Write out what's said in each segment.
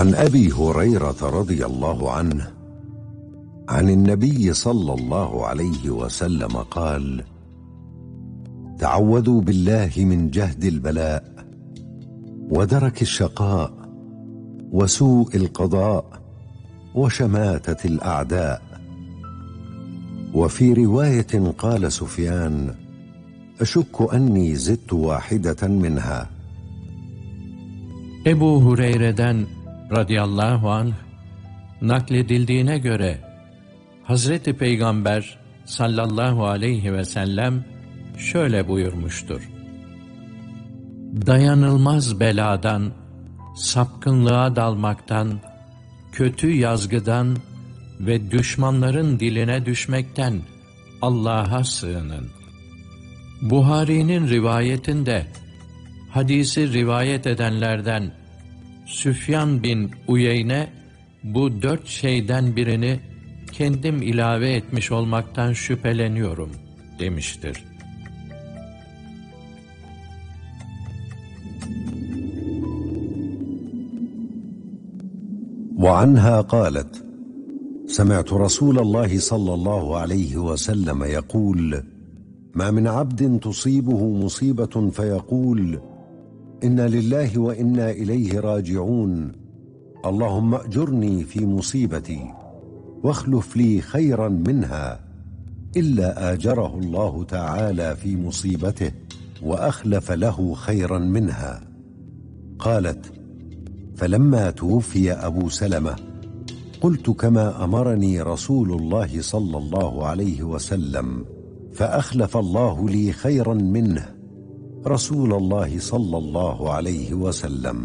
عن أبي هريرة رضي الله عنه عن النبي صلى الله عليه وسلم قال: تعوذوا بالله من جهد البلاء ودرك الشقاء وسوء القضاء وشماتة الأعداء. وفي رواية قال سفيان: أشك أني زدت واحدة منها. Ebu Hureyre'den radıyallahu anh nakledildiğine göre Hazreti Peygamber sallallahu aleyhi ve sellem şöyle buyurmuştur: dayanılmaz beladan, sapkınlığa dalmaktan, kötü yazgıdan ve düşmanların diline düşmekten Allah'a sığının. Buhari'nin rivayetinde hadisi rivayet edenlerden Süfyan bin Uyeyne bu 4 şeyden birini kendim ilave etmiş olmaktan şüpheleniyorum demiştir. وعنها قالت: سمعت رسول الله صلى الله عليه وسلم يقول: ما من عبد تصيبه مصيبة فيقول: إنا لله وإنا إليه راجعون، اللهم أجرني في مصيبتي واخلف لي خيرا منها، إلا آجره الله تعالى في مصيبته وأخلف له خيرا منها. قالت: فلما توفي أبو سلمة قلت كما أمرني رسول الله صلى الله عليه وسلم، فأخلف الله لي خيرا منه، رسول الله صلى الله عليه وسلم.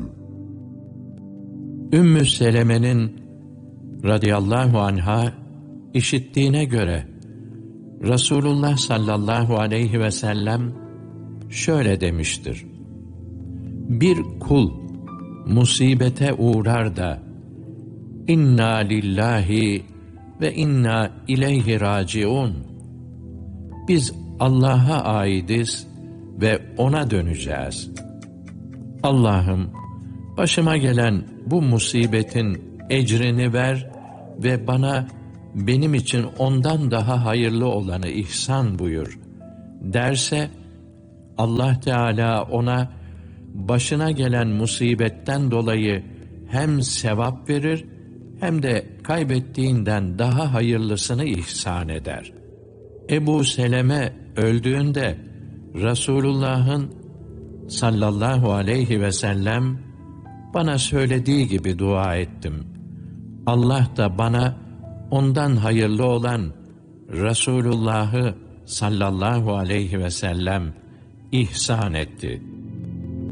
Ümmü Seleme'nin radıyallahu anha işittiğine göre Resulullah sallallahu aleyhi ve sellem şöyle demiştir: bir kul musibete uğrar da inna lillahi ve inna ileyhi raciun, biz Allah'a aidiz ve ona döneceğiz. Allah'ım, başıma gelen bu musibetin ecrini ver ve bana benim için ondan daha hayırlı olanı ihsan buyur derse, Allah Teala ona başına gelen musibetten dolayı hem sevap verir hem de kaybettiğinden daha hayırlısını ihsan eder. Ebu Seleme öldüğünde Resulullah'ın sallallahu aleyhi ve sellem bana söylediği gibi dua ettim. Allah da bana ondan hayırlı olan Resulullah'ı sallallahu aleyhi ve sellem ihsan etti.